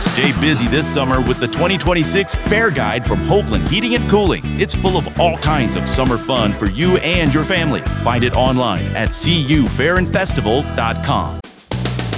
Stay busy this summer with the 2026 Fair Guide from Hoagland Heating and Cooling. It's full of all kinds of summer fun for you and your family. Find it online at cufairdfestival.com.